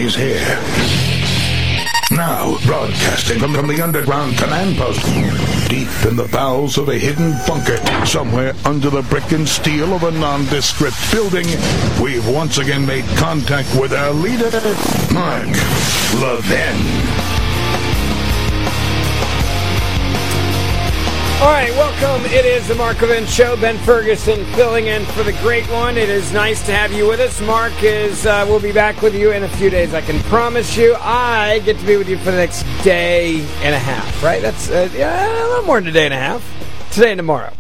He's here. Now, broadcasting from the underground command post, deep in the bowels of a hidden bunker, somewhere under the brick and steel of a nondescript building, we've once again made contact with our leader, Mark Levin. All right, welcome. It is the Mark Levin Show. Ben Ferguson filling in for the great one. It is nice to have you with us. Mark will be back with you in a few days. I can promise you. I get to be with you for the next day and a half, right? That's a little more than a day and a half. Today and tomorrow.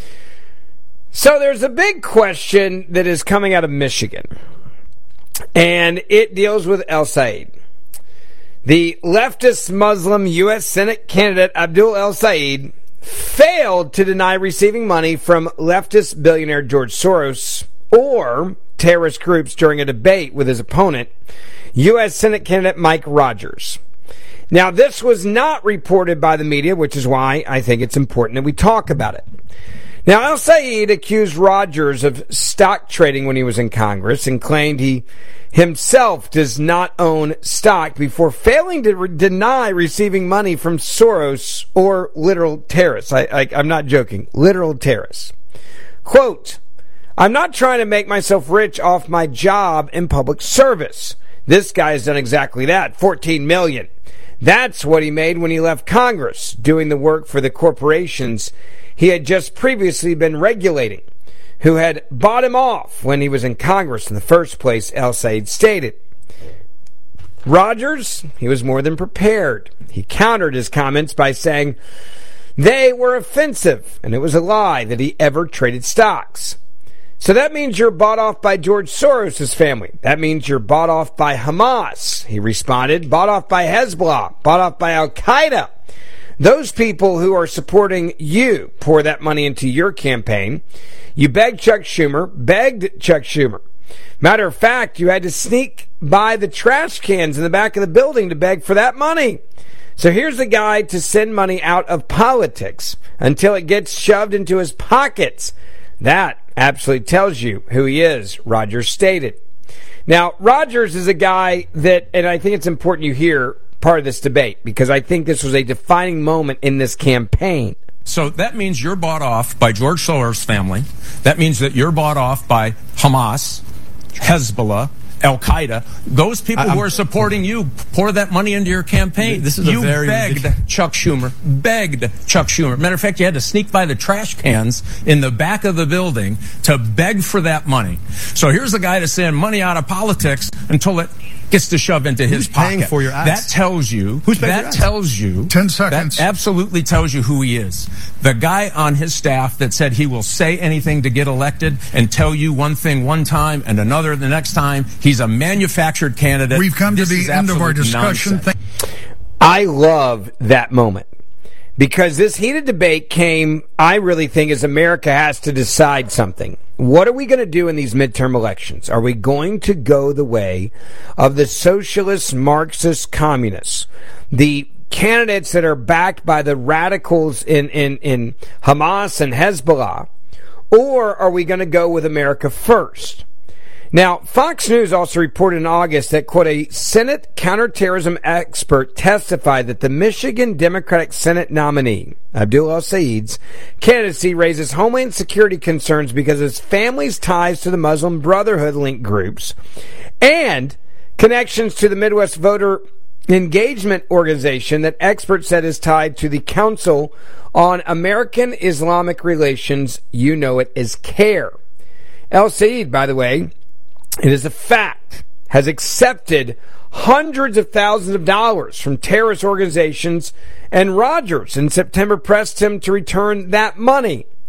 So there's a big question that is coming out of Michigan, and it deals with El Sayed. The leftist Muslim U.S. Senate candidate Abdul El Sayed failed to deny receiving money from leftist billionaire George Soros or terrorist groups during a debate with his opponent, U.S. Senate candidate Mike Rogers. Now, this was not reported by the media, which is why I think it's important that we talk about it. Now, El Sayed accused Rogers of stock trading when he was in Congress and claimed he himself does not own stock before failing to deny receiving money from Soros or literal terrorists. I'm not joking. Literal terrorists. Quote, "I'm not trying to make myself rich off my job in public service. This guy's done exactly that. $14 million. That's what he made when he left Congress, doing the work for the corporations he had just previously been regulating, who had bought him off when he was in Congress in the first place," El Sayed stated. Rogers, he was more than prepared. He countered his comments by saying they were offensive, and it was a lie that he ever traded stocks. "So that means you're bought off by George Soros' family. That means you're bought off by Hamas," he responded. "Bought off by Hezbollah. Bought off by Al-Qaeda. Those people who are supporting you pour that money into your campaign. You begged Chuck Schumer. Matter of fact, you had to sneak by the trash cans in the back of the building to beg for that money. So here's the guy to send money out of politics until it gets shoved into his pockets. That absolutely tells you who he is," Rogers stated. Now, Rogers is a guy that, and I think it's important you hear part of this debate, because I think this was a defining moment in this campaign. So that means you're bought off by George Soros' family. That means that you're bought off by Hamas, Hezbollah, Al-Qaeda. Those people who are supporting you pour that money into your campaign. This is begged Chuck Schumer. Matter of fact, you had to sneak by the trash cans in the back of the building to beg for that money. So here's the guy to send money out of politics until it gets to shove into his pocket. Paying for your ads? That tells you. Who's paying that tells you. 10 seconds. That absolutely tells you who he is. The guy on his staff that said he will say anything to get elected and tell you one thing one time and another the next time. He's a manufactured candidate. We've come to the end of our discussion. I love that moment, because this heated debate came, I really think, as America has to decide something. What are we going to do in these midterm elections? Are we going to go the way of the socialist, Marxist, communists, the candidates that are backed by the radicals in Hamas and Hezbollah, or are we going to go with America first? Now, Fox News also reported in August that, quote, a Senate counterterrorism expert testified that the Michigan Democratic Senate nominee, Abdul El Sayed's candidacy raises homeland security concerns because of his family's ties to the Muslim Brotherhood-linked groups and connections to the Midwest Voter Engagement Organization that experts said is tied to the Council on American Islamic Relations. You know it as CAIR. El Sayed, by the way, it is a fact, has accepted hundreds of thousands of dollars from terrorist organizations, and Rogers in September pressed him to return that money.